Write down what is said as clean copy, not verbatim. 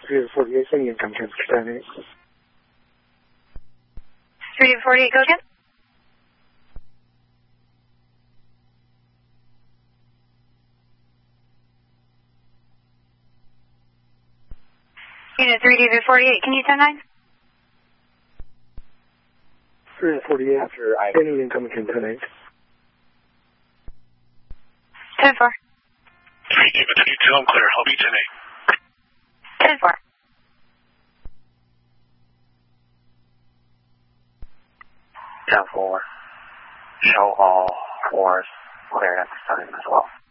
3 to 48, sending income transfer 10-8. 3 to 48, go again. Unit 3 to 48, can you 10-9? 3 to 48, sending income 10-8. 10-4. 3 David 22, I'm clear. I'll be 10-8. 10-4. 10-4. Show all 4s clear at the time as well.